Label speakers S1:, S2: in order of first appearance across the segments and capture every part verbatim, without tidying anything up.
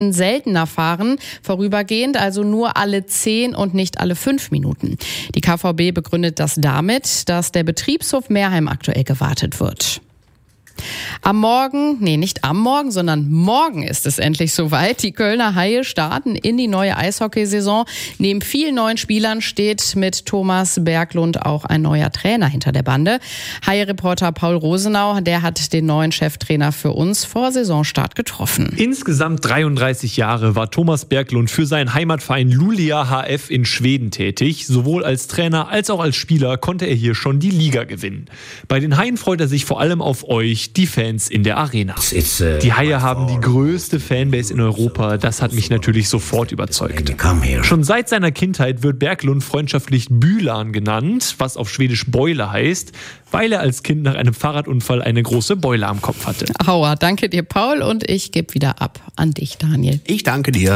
S1: seltener fahren, vorübergehend, also nur alle zehn und nicht alle fünf Minuten. Die K V B begründet das damit, dass der Betriebshof Meerheim aktuell gewartet wird. Am Morgen, nee, nicht am Morgen, sondern morgen ist es endlich soweit. Die Kölner Haie starten in die neue Eishockeysaison. Neben vielen neuen Spielern steht mit Thomas Berglund auch ein neuer Trainer hinter der Bande. Haie-Reporter Paul Rosenau, der hat den neuen Cheftrainer für uns vor Saisonstart getroffen.
S2: Insgesamt dreiunddreißig Jahre war Thomas Berglund für seinen Heimatverein Luleå H F in Schweden tätig. Sowohl als Trainer als auch als Spieler konnte er hier schon die Liga gewinnen. Bei den Haien freut er sich vor allem auf euch, die Fans in der Arena. Die Haie haben die größte Fanbase in Europa. Das hat mich natürlich sofort überzeugt. Schon seit seiner Kindheit wird Berglund freundschaftlich Bühlan genannt, was auf Schwedisch Beule heißt, weil er als Kind nach einem Fahrradunfall eine große Beule am Kopf hatte.
S1: Aua, danke dir, Paul, und ich gebe wieder ab an dich, Daniel.
S3: Ich danke dir.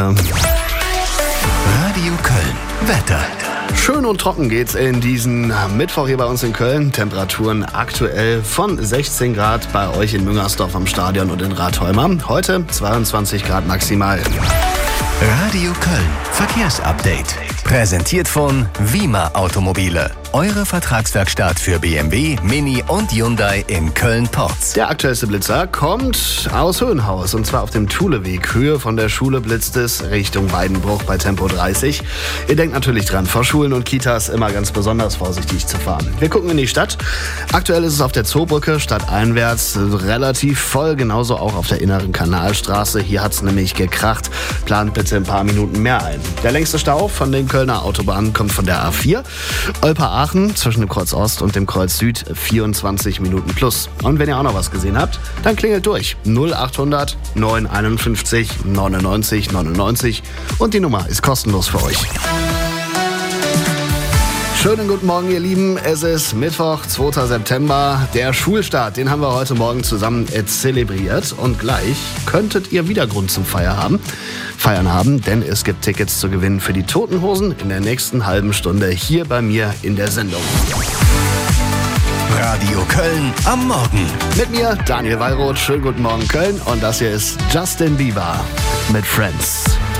S4: Radio Köln. Wetter.
S3: Schön und trocken geht's in diesen Mittwoch hier bei uns in Köln. Temperaturen aktuell von sechzehn Grad bei euch in Müngersdorf am Stadion und in Rathholma. Heute zweiundzwanzig Grad maximal.
S4: Radio Köln. Verkehrsupdate. Präsentiert von Wima Automobile. Eure Vertragswerkstatt für B M W, Mini und Hyundai in Köln-Porz.
S3: Der aktuellste Blitzer kommt aus Höhenhaus und zwar auf dem Thuleweg. Höhe von der Schule blitzt es Richtung Weidenbruch bei Tempo dreißig. Ihr denkt natürlich dran, vor Schulen und Kitas immer ganz besonders vorsichtig zu fahren. Wir gucken in die Stadt. Aktuell ist es auf der Zoobrücke stadteinwärts relativ voll, genauso auch auf der inneren Kanalstraße. Hier hat es nämlich gekracht. Plant bitte ein paar Minuten mehr ein. Der längste Stau von den Kölner Autobahnen kommt von der A vier. Olper-Aachen zwischen dem Kreuz Ost und dem Kreuz Süd vierundzwanzig Minuten plus. Und wenn ihr auch noch was gesehen habt, dann klingelt durch. null achthundert neunhunderteinundfünfzig neunundneunzig neunundneunzig und die Nummer ist kostenlos für euch. Schönen guten Morgen, ihr Lieben. Es ist Mittwoch, zweiter September. Der Schulstart, den haben wir heute Morgen zusammen zelebriert. Und gleich könntet ihr wieder Grund zum Feiern haben. Feiern haben, denn es gibt Tickets zu gewinnen für die Toten Hosen in der nächsten halben Stunde hier bei mir in der Sendung.
S4: Radio Köln am Morgen.
S3: Mit mir, Daniel Wallroth. Schönen guten Morgen, Köln. Und das hier ist Justin Bieber mit Friends.